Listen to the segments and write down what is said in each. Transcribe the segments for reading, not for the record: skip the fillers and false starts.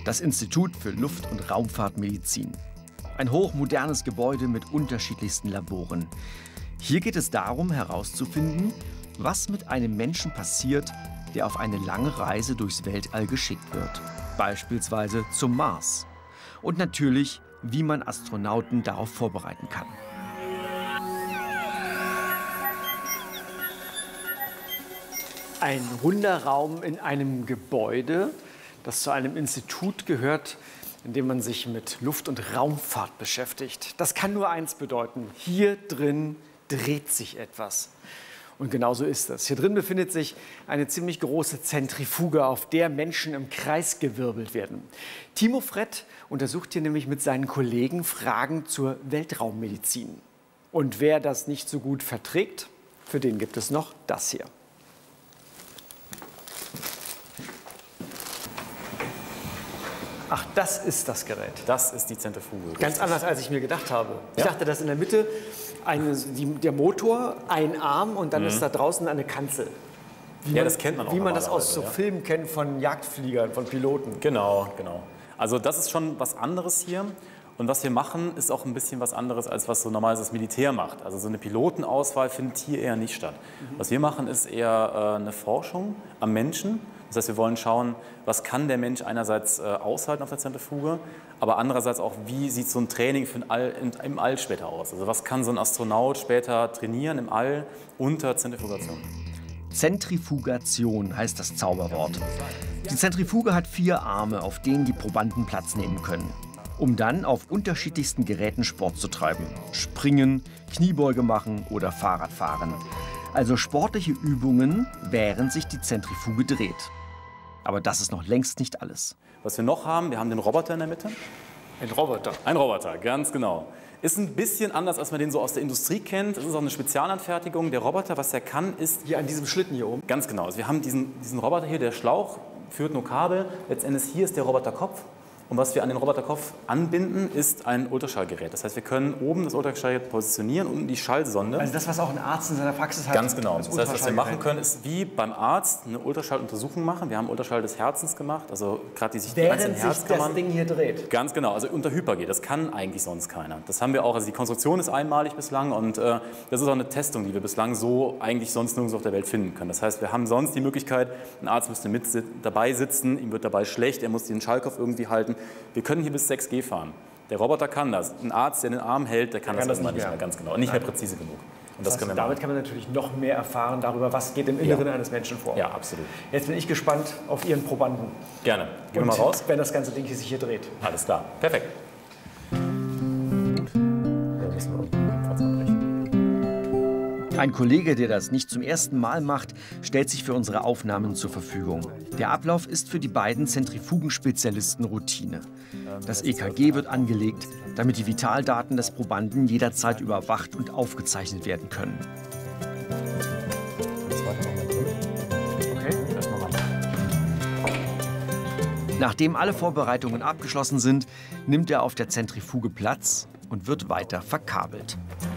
das Institut für Luft- und Raumfahrtmedizin. Ein hochmodernes Gebäude mit unterschiedlichsten Laboren. Hier geht es darum, herauszufinden, was mit einem Menschen passiert, der auf eine lange Reise durchs Weltall geschickt wird. Beispielsweise zum Mars. Und natürlich, wie man Astronauten darauf vorbereiten kann. Ein runder Raum in einem Gebäude, das zu einem Institut gehört, in dem man sich mit Luft- und Raumfahrt beschäftigt. Das kann nur eins bedeuten: hier drin dreht sich etwas. Und genau so ist es. Hier drin befindet sich eine ziemlich große Zentrifuge, auf der Menschen im Kreis gewirbelt werden. Timo Frett untersucht hier nämlich mit seinen Kollegen Fragen zur Weltraummedizin. Und wer das nicht so gut verträgt, für den gibt es noch das hier. Ach, das ist das Gerät. Das ist die Zentrifuge. Ganz anders, als ich mir gedacht habe. Ich dachte, dass in der Mitte der Motor, ein Arm und dann ist da draußen eine Kanzel. Das kennt man auch. Wie man das aus so ja. Filmen kennt von Jagdfliegern, von Piloten. Genau, genau. Also das ist schon was anderes hier. Und was wir machen, ist auch ein bisschen was anderes, als was so normal das Militär macht. Also so eine Pilotenauswahl findet hier eher nicht statt. Was wir machen, ist eher eine Forschung am Menschen. Das heißt, wir wollen schauen, was kann der Mensch einerseits aushalten auf der Zentrifuge, aber andererseits auch, wie sieht so ein Training für im All später aus. Also was kann so ein Astronaut später trainieren im All unter Zentrifugation. Zentrifugation heißt das Zauberwort. Die Zentrifuge hat 4 Arme, auf denen die Probanden Platz nehmen können, um dann auf unterschiedlichsten Geräten Sport zu treiben. Springen, Kniebeuge machen oder Fahrrad fahren. Also sportliche Übungen, während sich die Zentrifuge dreht. Aber das ist noch längst nicht alles. Was wir noch haben, wir haben den Roboter in der Mitte. Ein Roboter. Ein Roboter, ganz genau. Ist ein bisschen anders, als man den so aus der Industrie kennt. Das ist auch eine Spezialanfertigung. Der Roboter, was er kann, ist... Hier an diesem Schlitten hier oben? Ganz genau. Also wir haben diesen Roboter hier, der Schlauch führt nur Kabel. Letztendlich hier ist der Roboterkopf. Und was wir an den Roboterkopf anbinden, ist ein Ultraschallgerät. Das heißt, wir können oben das Ultraschallgerät positionieren und die Schallsonde. Also das, was auch ein Arzt in seiner Praxis hat? Ganz genau. Das heißt, was wir machen können, ist wie beim Arzt eine Ultraschalluntersuchung machen. Wir haben Ultraschall des Herzens gemacht, also gerade die einzelnen Herzkammern. Das Ding hier dreht? Ganz genau, also unter Hyperg. Das kann eigentlich sonst keiner. Das haben wir auch, also die Konstruktion ist einmalig bislang und das ist auch eine Testung, die wir bislang so eigentlich sonst nirgends auf der Welt finden können. Das heißt, wir haben sonst die Möglichkeit, ein Arzt müsste mit dabei sitzen, ihm wird dabei schlecht, er muss den Schallkopf irgendwie halten. Wir können hier bis 6G fahren. Der Roboter kann das. Ein Arzt, der den Arm hält, der kann das irgendwann nicht mehr ganz genau. Nicht mehr präzise genug. Und das können wir damit kann man natürlich noch mehr erfahren darüber, was geht im Inneren eines Menschen vor. Ja, absolut. Jetzt bin ich gespannt auf Ihren Probanden. Gerne. Gehen wir mal raus. Wenn das ganze Ding hier sich hier dreht. Alles klar. Perfekt. Ein Kollege, der das nicht zum ersten Mal macht, stellt sich für unsere Aufnahmen zur Verfügung. Der Ablauf ist für die beiden Zentrifugenspezialisten Routine. Das EKG wird angelegt, damit die Vitaldaten des Probanden jederzeit überwacht und aufgezeichnet werden können. Nachdem alle Vorbereitungen abgeschlossen sind, nimmt er auf der Zentrifuge Platz und wird weiter verkabelt.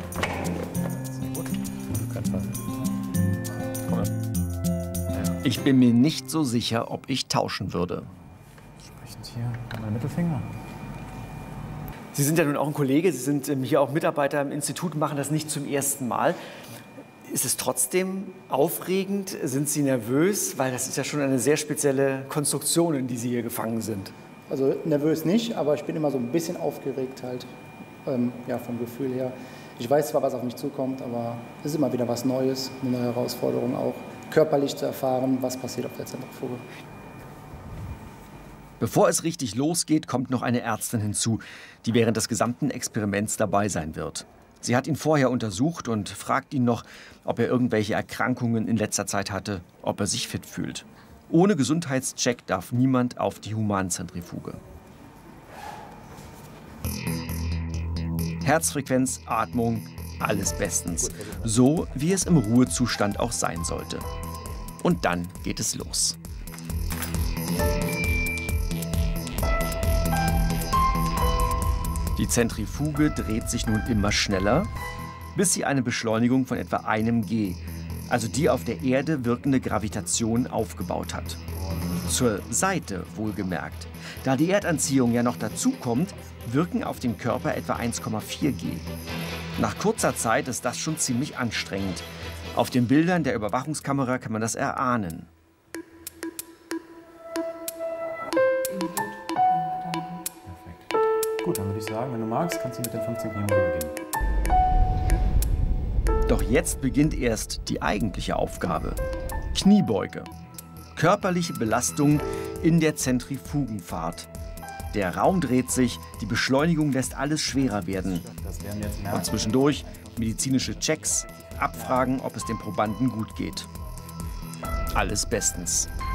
Ich bin mir nicht so sicher, ob ich tauschen würde. Sprechend hier an meinen Mittelfinger. Sie sind ja nun auch ein Kollege, Sie sind hier auch Mitarbeiter im Institut, machen das nicht zum ersten Mal. Ist es trotzdem aufregend? Sind Sie nervös? Weil das ist ja schon eine sehr spezielle Konstruktion, in die Sie hier gefangen sind. Also nervös nicht, aber ich bin immer so ein bisschen aufgeregt halt, ja, vom Gefühl her. Ich weiß zwar, was auf mich zukommt, aber es ist immer wieder was Neues, eine neue Herausforderung auch, körperlich zu erfahren, was passiert auf der Zentrifuge. Bevor es richtig losgeht, kommt noch eine Ärztin hinzu, die während des gesamten Experiments dabei sein wird. Sie hat ihn vorher untersucht und fragt ihn noch, ob er irgendwelche Erkrankungen in letzter Zeit hatte, ob er sich fit fühlt. Ohne Gesundheitscheck darf niemand auf die Humanzentrifuge. Herzfrequenz, Atmung, alles bestens. So, wie es im Ruhezustand auch sein sollte. Und dann geht es los. Die Zentrifuge dreht sich nun immer schneller, bis sie eine Beschleunigung von etwa 1 G, also die auf der Erde wirkende Gravitation, aufgebaut hat. Zur Seite wohlgemerkt. Da die Erdanziehung ja noch dazukommt, wirken auf den Körper etwa 1,4 G. Nach kurzer Zeit ist das schon ziemlich anstrengend. Auf den Bildern der Überwachungskamera kann man das erahnen. Perfekt. Gut, dann würde ich sagen, wenn du magst, kannst du mit den 15 Kniebeugen beginnen. Doch jetzt beginnt erst die eigentliche Aufgabe. Kniebeuge. Körperliche Belastung in der Zentrifugenfahrt. Der Raum dreht sich, die Beschleunigung lässt alles schwerer werden. Und zwischendurch medizinische Checks, abfragen, ob es dem Probanden gut geht. Alles bestens.